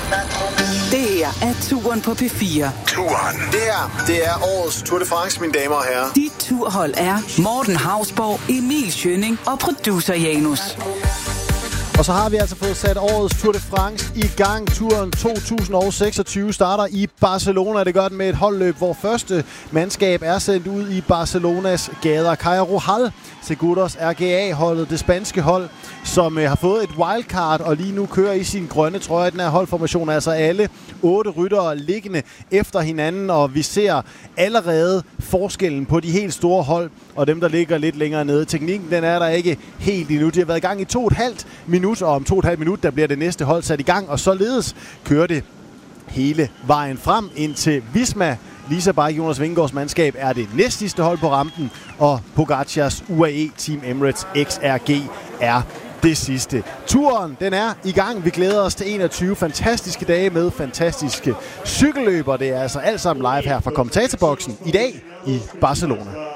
Det her er Turen på P4. Turen. Det er årets Tour de France, mine damer og herrer. Dit turhold er Morten Hausborg, Emil Schønning og producer Janus. Og så har vi altså fået sat årets Tour de France i gang. Turen 2026 starter i Barcelona. Det gør den med et holdløb, hvor første mandskab er sendt ud i Barcelonas gader. Caja Rural, Seguros RGA-holdet, det spanske hold, som har fået et wildcard og lige nu kører i sin grønne trøje i den her holdformation. Altså alle 8 ryttere liggende efter hinanden, og vi ser allerede forskellen på de helt store hold og dem, der ligger lidt længere nede. Teknikken, den er der ikke helt endnu. De har været i gang i 2,5 minutter, og om 2,5 minutter, der bliver det næste hold sat i gang, og således kører det hele vejen frem indtil Visma. Lisa Bike, Jonas Vingegaards mandskab, er det næstsidste hold på rampen, og Pogacars UAE Team Emirates XRG er det sidste. Turen, den er i gang. Vi glæder os til 21 fantastiske dage med fantastiske cykelløber. Det er altså alt sammen live her fra kommentatorboksen i dag i Barcelona.